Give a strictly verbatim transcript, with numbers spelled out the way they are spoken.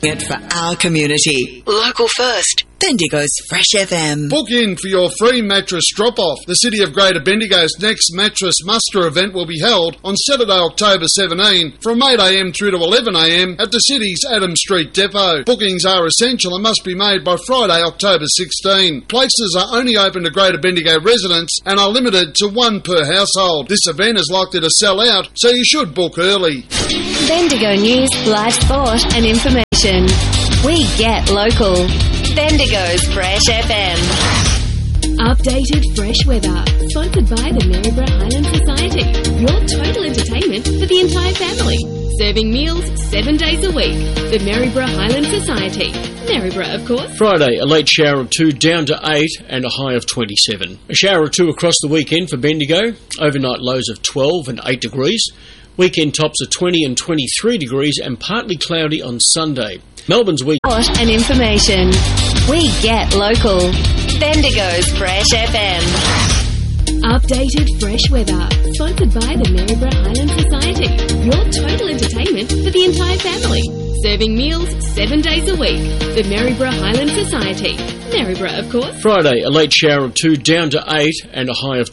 it for our community. Local first. Bendigo's Fresh F M. Book in for your free mattress drop-off. The City of Greater Bendigo's next mattress muster event will be held on Saturday, October seventeenth from eight a m through to eleven a m at the city's Adam Street Depot. Bookings are essential and must be made by Friday, October sixteenth. Places are only open to Greater Bendigo residents and are limited to one per household. This event is likely to sell out, so you should book early. Bendigo News, live sport and information. We get local. Bendigo's Fresh F M. Updated fresh weather, sponsored by the Maryborough Highland Society. Your total entertainment for the entire family. Serving meals seven days a week. The Maryborough Highland Society. Maryborough, of course. Friday, a late shower of two down to eight and a high of twenty-seven. A shower or two across the weekend for Bendigo. Overnight lows of twelve and eight degrees. Weekend tops of twenty and twenty-three degrees and partly cloudy on Sunday. Melbourne's week... Sport and information. We get local. Bendigo's Fresh F M. Updated fresh weather, sponsored by the Maryborough Highland Society. Your total entertainment for the entire family. Serving meals seven days a week. The Maryborough Highland Society. Maryborough, of course. Friday, a late shower of two down to eight and a high of